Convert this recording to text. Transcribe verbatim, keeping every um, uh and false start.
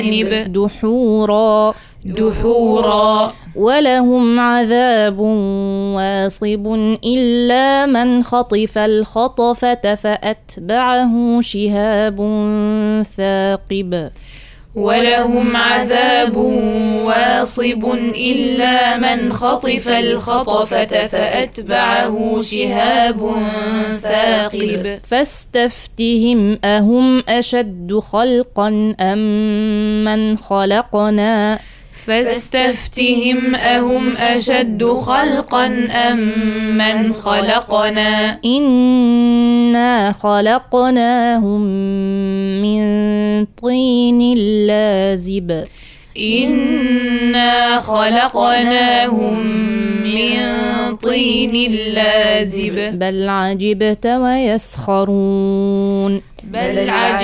دحورا دحورا ولهم عذاب واصب إلا من خطف الخطفة فأتبعه شهاب ثاقب ولهم عذاب واصب إلا من خطف الخطفة فأتبعه شهاب ثاقب فاستفتهم أهم أشد خلقا أم من خلقنا فاستفتهم أهم أشد خلقا أم من خلقنا إنا خلقناهم من طين لازب إنا خلقناهم من طين لازب بل عجبت ويسخرون بل عجبت